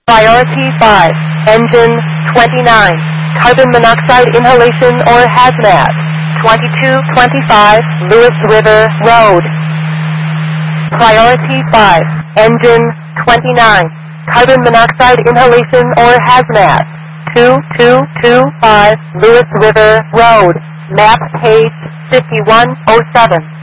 Priority 5, engine 29, carbon monoxide inhalation or hazmat. 2225 Lewis River Road. Priority 5, engine 29, carbon monoxide inhalation or hazmat. 2225 Lewis River Road. Map page 5107.